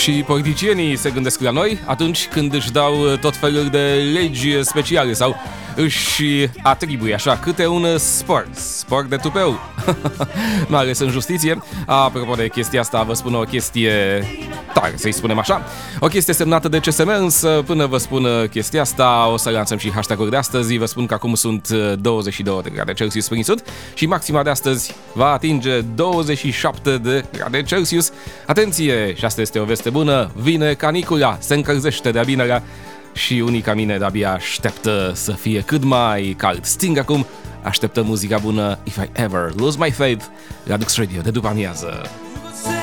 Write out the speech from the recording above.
Și politicienii se gândesc la noi atunci când își dau tot felul de legi speciale sau își atribuie așa câte un spor de tupeu. Mai ales în justiție. Apropo de chestia asta, vă spun o chestie tare, să-i spunem așa. O chestie semnată de CSM, însă până vă spun chestia asta, o să lansăm și hashtag-ul de astăzi. Vă spun că acum sunt 22 de grade Celsius prin sud și maxima de astăzi va atinge 27 de grade Celsius. Atenție, și asta este o veste bună, vine canicula, se încălzește de-a binelea și unii ca mine de-abia așteptă să fie cât mai cald. Sting acum, așteptă muzica bună If I Ever Lose My Faith la Dux Radio de după amiază.